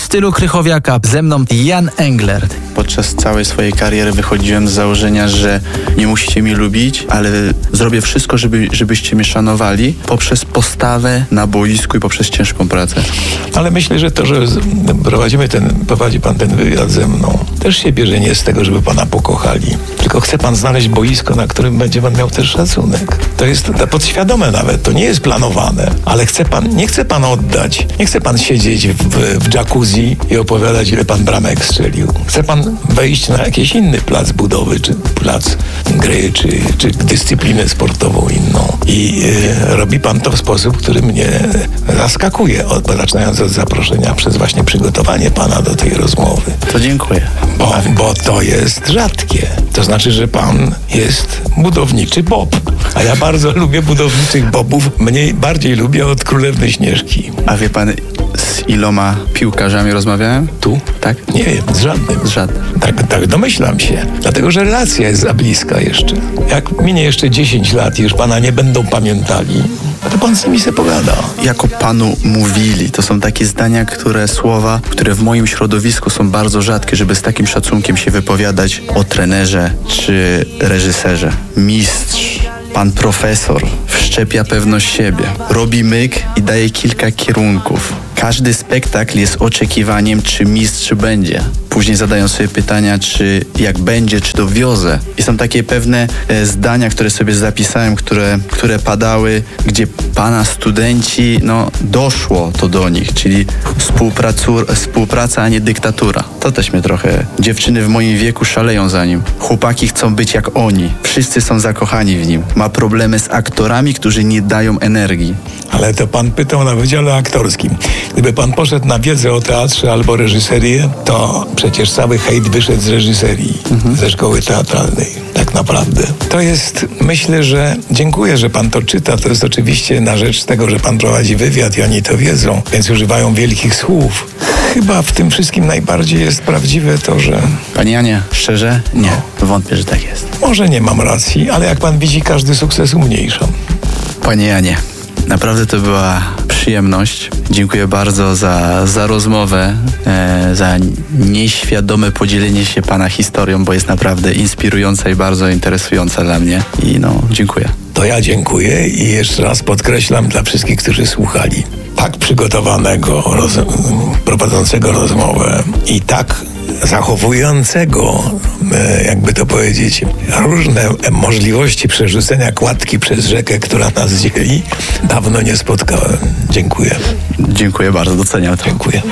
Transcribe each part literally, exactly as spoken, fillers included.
stylu Krychowiaka. Ze mną Jan Englert. Podczas całej swojej kariery wychodziłem z założenia, że nie musicie mnie lubić, ale zrobię wszystko, żeby, żebyście mnie szanowali poprzez postawę na boisku i poprzez ciężką pracę. Ale myślę, że to, że prowadzimy ten, prowadzi pan ten wywiad ze mną, też się bierze nie z tego, żeby pana pokochali, tylko chce pan znaleźć boisko, na którym będzie pan miał też szacunek. To jest podświadome nawet, to nie jest planowane, ale chce pan, nie chce pan oddać, nie chce pan siedzieć w, w jacuzzi i opowiadać, ile pan bramek strzelił. Chce pan wejść na jakiś inny plac budowy, czy plac gry, czy, czy dyscyplinę sportową inną. I y, robi pan to w sposób, który mnie zaskakuje, od, zaczynając od zaproszenia przez właśnie przygotowanie pana do tej rozmowy. To dziękuję. Bo, bo to jest rzadkie. To znaczy, że pan jest budowniczy bob. A ja bardzo lubię budowniczych bobów. Mniej, bardziej lubię od Królewny Śnieżki. A wie pan, z iloma piłkarzami rozmawiałem? Tu? Tak? Nie wiem, z żadnym. Z żadnym. Tak, tak, domyślam się. Dlatego, że relacja jest za bliska jeszcze. Jak minie jeszcze dziesięć lat i już pana nie będą pamiętali, to pan z nimi se pogada. Jako panu mówili, to są takie zdania, które, słowa, które w moim środowisku są bardzo rzadkie, żeby z takim szacunkiem się wypowiadać o trenerze czy reżyserze. Mistrz, pan profesor wszczepia pewność siebie, robi myk i daje kilka kierunków. Każdy spektakl jest oczekiwaniem, czy mistrz będzie. Później zadają sobie pytania, czy jak będzie, czy dowiozę. I są takie pewne e, zdania, które sobie zapisałem, które, które padały, gdzie pana studenci, no doszło to do nich, czyli współpracu, współpraca, a nie dyktatura. To też mnie trochę... Dziewczyny w moim wieku szaleją za nim. Chłopaki chcą być jak oni. Wszyscy są zakochani w nim. Ma problemy z aktorami, którzy nie dają energii. Ale to pan pytał na Wydziale Aktorskim. Gdyby pan poszedł na wiedzę o teatrze albo reżyserię, to przecież cały hejt wyszedł z reżyserii, mhm. ze szkoły teatralnej, tak naprawdę. To jest, myślę, że dziękuję, że pan to czyta. To jest oczywiście na rzecz tego, że pan prowadzi wywiad i oni to wiedzą, więc używają wielkich słów. Chyba w tym wszystkim najbardziej jest prawdziwe to, że... Panie Janie, szczerze? Nie, no. Wątpię, że tak jest. Może nie mam racji, ale jak pan widzi, każdy sukces umniejsza. Panie Janie, naprawdę to była przyjemność. Dziękuję bardzo za, za rozmowę, e, za nieświadome podzielenie się pana historią, bo jest naprawdę inspirująca i bardzo interesująca dla mnie. I no, dziękuję. To ja dziękuję i jeszcze raz podkreślam dla wszystkich, którzy słuchali. Tak przygotowanego, roz, prowadzącego rozmowę i tak zachowującego, jakby to powiedzieć, różne możliwości przerzucenia kładki przez rzekę, która nas dzieli, dawno nie spotkałem. Dziękuję. Dziękuję bardzo, doceniam to. Dziękuję.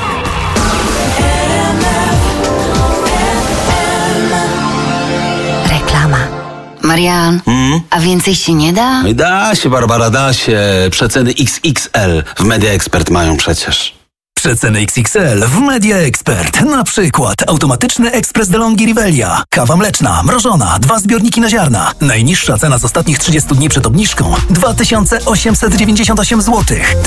Reklama. Marian, Hmm? a więcej się nie da? Da się, Barbara, da się. Przeceny X X L w Media Expert mają przecież. Przeceny X X L w Media Expert. Na przykład automatyczny ekspres DeLonghi Rivelia. Kawa mleczna, mrożona, dwa zbiorniki na ziarna. Najniższa cena z ostatnich trzydziestu dni przed obniżką dwa tysiące osiemset dziewięćdziesiąt osiem złotych.